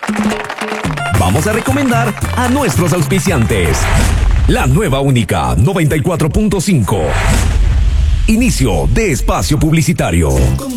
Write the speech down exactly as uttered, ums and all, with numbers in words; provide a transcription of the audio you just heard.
Vamos a recomendar a nuestros auspiciantes. La nueva única noventa y cuatro punto cinco. Inicio de espacio publicitario.